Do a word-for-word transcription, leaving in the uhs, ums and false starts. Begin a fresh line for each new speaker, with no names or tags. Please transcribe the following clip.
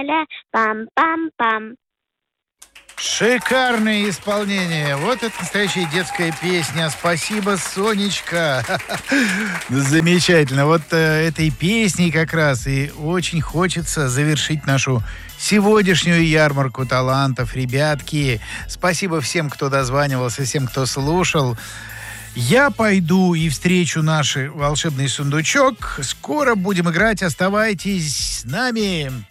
ля, пам-пам-пам.
Шикарное исполнение. Вот это настоящая детская песня. Спасибо, Сонечка. Замечательно. Вот э, этой песней как раз и очень хочется завершить нашу сегодняшнюю ярмарку талантов. Ребятки, спасибо всем, кто дозванивался, всем, кто слушал. Я пойду и встречу наш волшебный сундучок. Скоро будем играть. Оставайтесь с нами.